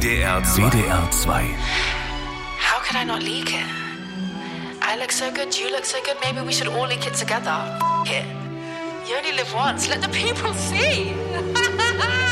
WDR 2. WDR 2. How could I not leak it? I look so good, you look so good, maybe we should all leak it together. It. You only live once, let the people see.